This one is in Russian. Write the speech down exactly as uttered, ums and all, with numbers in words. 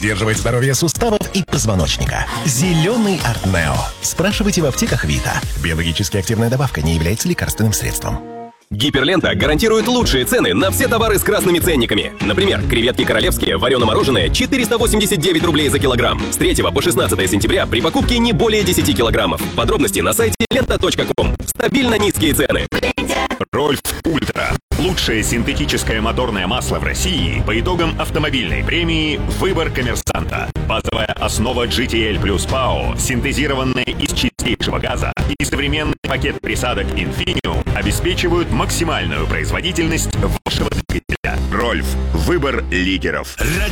поддерживает здоровье суставов и позвоночника. Зеленый Артнео. Спрашивайте в аптеках Вита. Биологически активная добавка не является лекарственным средством. Гиперлента гарантирует лучшие цены на все товары с красными ценниками. Например, креветки королевские, варено-мороженое, четыреста восемьдесят девять рублей за килограмм. С третьего по шестнадцатое сентября при покупке не более десяти килограммов. Подробности на сайте лента точка ком. Стабильно низкие цены. Рольф Ультра. Лучшее синтетическое моторное масло в России по итогам автомобильной премии «Выбор коммерсанта». Базовая основа джи ти эл плюс ПАО, синтезированная из чистейшего газа, и современный пакет присадок Infineum обеспечивают максимальную производительность вашего двигателя. Рольф. Выбор лидеров.